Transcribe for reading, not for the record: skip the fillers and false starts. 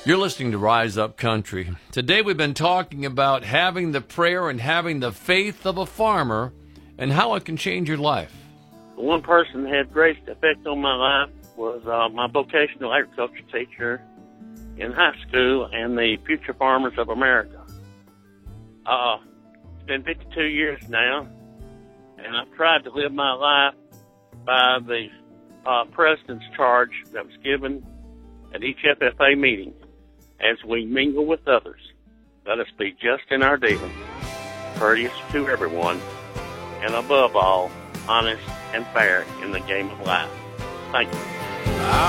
You're listening to Rise Up Country. Today we've been talking about having the prayer and having the faith of a farmer and how it can change your life. The one person that had greatest effect on my life was my vocational agriculture teacher in high school and the Future Farmers of America. It's been 52 years now, and I've tried to live my life by the president's charge that was given at each FFA meeting. As we mingle with others, let us be just in our dealings, courteous to everyone, and above all, honest and fair in the game of life. Thank you.